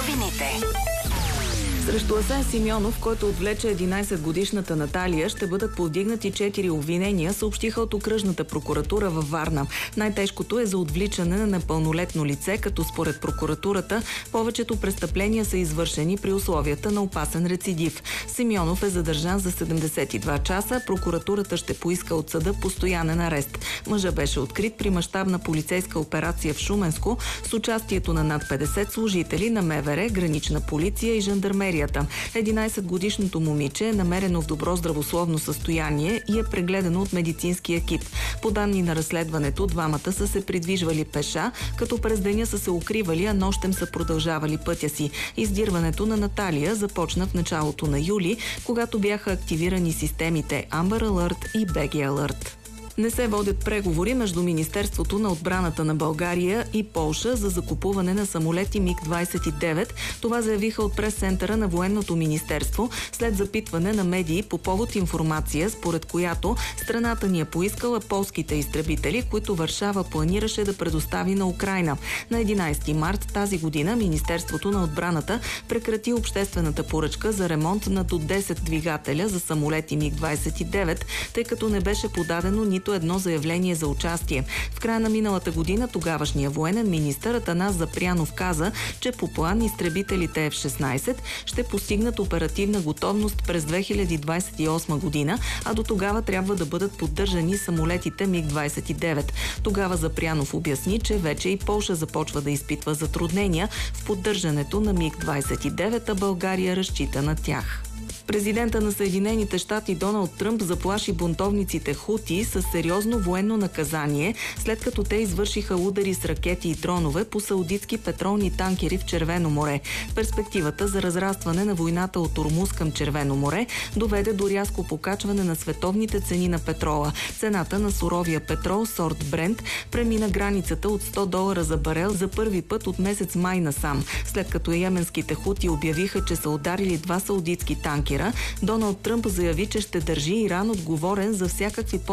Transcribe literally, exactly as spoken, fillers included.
Новините. Срещу Асен Симеонов, който отвлече единайсетгодишната Наталия, ще бъдат повдигнати четири обвинения, съобщиха от окръжната прокуратура във Варна. Най-тежкото е за отвличане на непълнолетно лице, като според прокуратурата повечето престъпления са извършени при условията на опасен рецидив. Симеонов е задържан за седемдесет и два часа. Прокуратурата ще поиска от съда постоянен арест. Мъжът беше открит при мащабна полицейска операция в Шуменско с участието на над петдесет служители на МВР, гранична полиция и жандармерия. единайсетгодишното момиче е намерено в добро здравословно състояние и е прегледано от медицински екип. По данни на разследването, двамата са се придвижвали пеша, като през деня са се укривали, а нощем са продължавали пътя си. Издирването на Наталия започна в началото на юли, когато бяха активирани системите Amber Alert и би джи Alert. Не се водят преговори между Министерството на отбраната на България и Полша за закупуване на самолети миг двайсет и девет. Това заявиха от прес-центъра на Военното министерство след запитване на медии по повод информация, според която страната ни е поискала полските изтребители, които Варшава планираше да предостави на Украйна. На единайсети март тази година Министерството на отбраната прекрати обществената поръчка за ремонт на до десет двигателя за самолети миг двайсет и девет, тъй като не беше подадено нито едно заявление за участие. В края на миналата година тогавашният военен министър Атанас Запрянов каза, че по план изтребителите Еф шестнайсет ще постигнат оперативна готовност през две хиляди двайсет и осма година, а до тогава трябва да бъдат поддържани самолетите миг двайсет и девет. Тогава Запрянов обясни, че вече и Полша започва да изпитва затруднения в поддържането на миг двайсет и девет, а България разчита на тях. Президента на Съединените щати Доналд Тръмп заплаши бунтовниците хути с сериозно военно наказание, след като те извършиха удари с ракети и дронове по саудитски петролни танкери в Червено море. Перспективата за разрастване на войната от Ормуз към Червено море доведе до рязко покачване на световните цени на петрола. Цената на суровия петрол, сорт Брент, премина границата от сто долара за барел за първи път от месец май насам. След като йеменските хути обявиха, че са ударили два саудитски танкера, Доналд Тръмп заяви, че ще държи Иран отговорен за всякакви